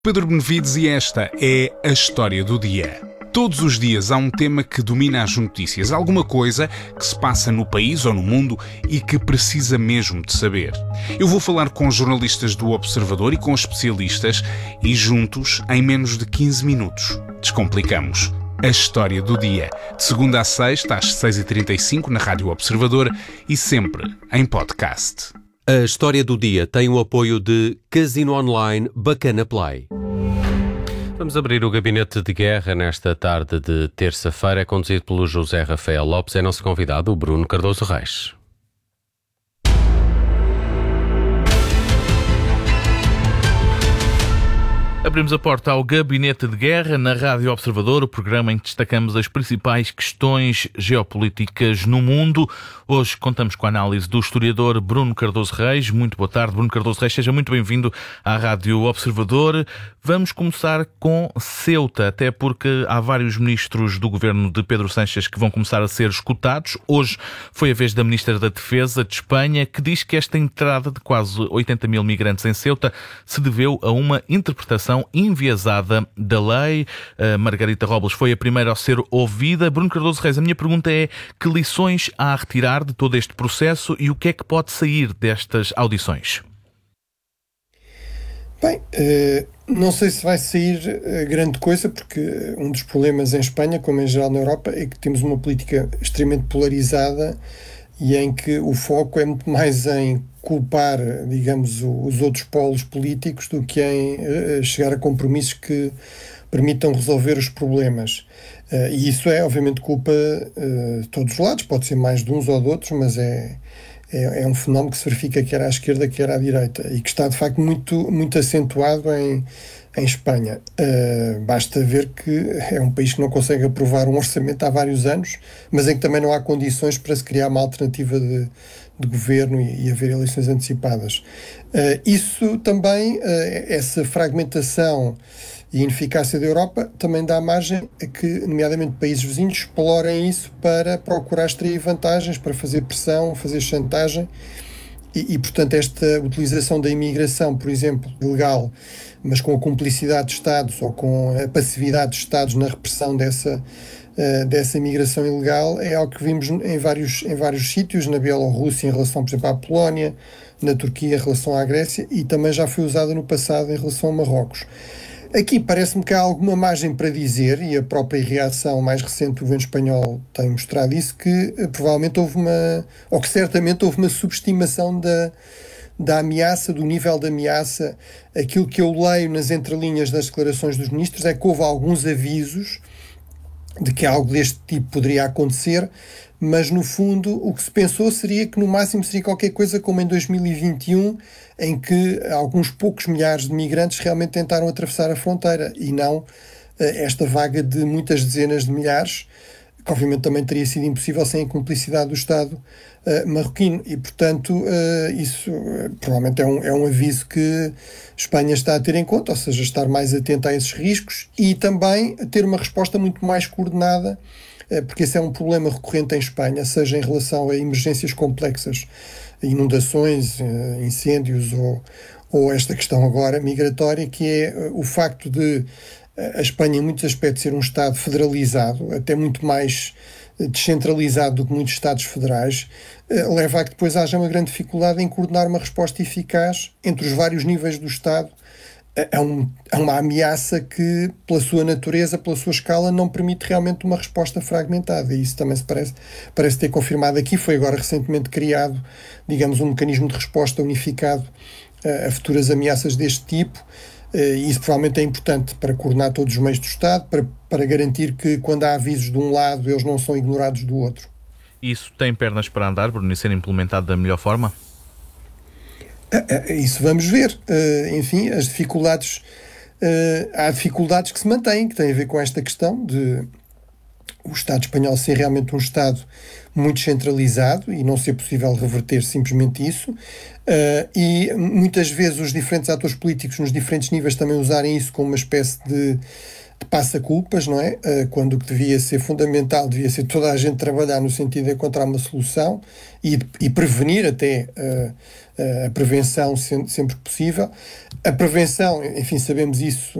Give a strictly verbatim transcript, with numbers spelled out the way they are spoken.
Pedro Benevides e esta é a História do Dia. Todos os dias há um tema que domina as notícias, alguma coisa que se passa no país ou no mundo e que precisa mesmo de saber. Eu vou falar com jornalistas do Observador e com especialistas e juntos, em menos de quinze minutos, descomplicamos a História do Dia. De segunda a sexta, às seis e trinta e cinco, na Rádio Observador e sempre em podcast. A História do Dia tem o apoio de Casino Online Bacana Play. Vamos abrir o Gabinete de Guerra nesta tarde de terça-feira, conduzido pelo José Rafael Lopes. É nosso convidado, o Bruno Cardoso Reis. Abrimos a porta ao Gabinete de Guerra na Rádio Observador, o programa em que destacamos as principais questões geopolíticas no mundo. Hoje contamos com a análise do historiador Bruno Cardoso Reis. Muito boa tarde, Bruno Cardoso Reis. Seja muito bem-vindo à Rádio Observador. Vamos começar com Ceuta, até porque há vários ministros do governo de Pedro Sánchez que vão começar a ser escutados. Hoje foi a vez da Ministra da Defesa de Espanha, que diz que esta entrada de quase oitenta mil migrantes em Ceuta se deveu a uma interpretação enviesada da lei. A Margarita Robles foi a primeira a ser ouvida. Bruno Cardoso Reis, a minha pergunta é: que lições há a retirar de todo este processo e o que é que pode sair destas audições? Bem, não sei se vai sair grande coisa, porque um dos problemas em Espanha, como em geral na Europa, é que temos uma política extremamente polarizada e em que o foco é muito mais em culpar, digamos, os outros polos políticos do que em chegar a compromissos que permitam resolver os problemas. E isso é, obviamente, culpa de todos os lados, pode ser mais de uns ou de outros, mas é, é, é um fenómeno que se verifica quer à esquerda, quer à direita, e que está, de facto, muito, muito acentuado em, em Espanha. Basta ver que é um país que não consegue aprovar um orçamento há vários anos, mas em que também não há condições para se criar uma alternativa de de governo e, e haver eleições antecipadas. Uh, isso também, uh, essa fragmentação e ineficácia da Europa também dá margem a que, nomeadamente, países vizinhos explorem isso para procurar extrair vantagens, para fazer pressão, fazer chantagem e, e, portanto, esta utilização da imigração, por exemplo, ilegal, mas com a cumplicidade de Estados ou com a passividade de Estados na repressão dessa Uh, dessa imigração ilegal, é algo que vimos em vários, em vários sítios, na Bielorrússia em relação, por exemplo, à Polónia, na Turquia em relação à Grécia, e também já foi usada no passado em relação a Marrocos. Aqui parece-me que há alguma margem para dizer, e a própria reação mais recente do governo espanhol tem mostrado isso, que uh, provavelmente houve uma, ou que certamente houve uma subestimação da, da ameaça, do nível de ameaça. Aquilo que eu leio nas entrelinhas das declarações dos ministros é que houve alguns avisos de que algo deste tipo poderia acontecer, mas no fundo o que se pensou seria que no máximo seria qualquer coisa como em dois mil e vinte e um, em que alguns poucos milhares de migrantes realmente tentaram atravessar a fronteira e não uh, esta vaga de muitas dezenas de milhares, que obviamente também teria sido impossível sem a cumplicidade do Estado uh, marroquino. E, portanto, uh, isso uh, provavelmente é um, é um aviso que Espanha está a ter em conta, ou seja, estar mais atenta a esses riscos e também ter uma resposta muito mais coordenada, uh, porque esse é um problema recorrente em Espanha, seja em relação a emergências complexas, inundações, uh, incêndios ou, ou esta questão agora migratória, que é uh, o facto de a Espanha, em muitos aspectos, ser um Estado federalizado, até muito mais descentralizado do que muitos Estados federais, leva a que depois haja uma grande dificuldade em coordenar uma resposta eficaz entre os vários níveis do Estado a, um, a uma ameaça que, pela sua natureza, pela sua escala, não permite realmente uma resposta fragmentada. E isso também se parece, parece ter confirmado aqui. Foi agora recentemente criado, digamos, um mecanismo de resposta unificado a, a futuras ameaças deste tipo. E isso provavelmente é importante para coordenar todos os meios do Estado, para, para garantir que quando há avisos de um lado, eles não são ignorados do outro. Isso tem pernas para andar, Bruno, e ser implementado da melhor forma? Isso vamos ver. Enfim, as dificuldades, há dificuldades que se mantêm, que têm a ver com esta questão de o Estado espanhol ser realmente um Estado muito centralizado e não ser possível reverter simplesmente isso, uh, e muitas vezes os diferentes atores políticos nos diferentes níveis também usarem isso como uma espécie de de passa-culpas, não é? Uh, quando o que devia ser fundamental devia ser toda a gente trabalhar no sentido de encontrar uma solução e, e prevenir até uh, uh, a prevenção sempre que possível. A prevenção, enfim, sabemos isso